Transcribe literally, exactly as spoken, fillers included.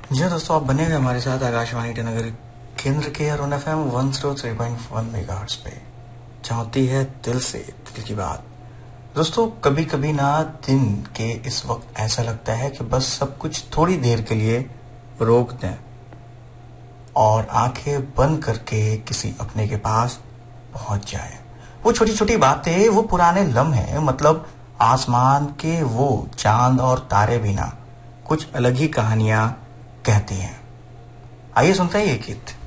जी हाँ दोस्तों, आप बने हुए हमारे साथ आकाशवाणी ईटानगर केंद्र के Arun F M one zero three point one megahertz पे चाहती है दिल से दिल की बात। दोस्तों, कभी कभी ना दिन के इस वक्त ऐसा लगता है कि बस सब कुछ थोड़ी देर के लिए रोक दें और आंखें बंद करके किसी अपने के पास पहुंच जाए। वो छोटी छोटी बातें, वो पुराने लम्हे, मतलब आसमान के वो चांद और तारे भी ना कुछ अलग ही कहानियां कहती हैं। आइए सुनते हैं ये गीत।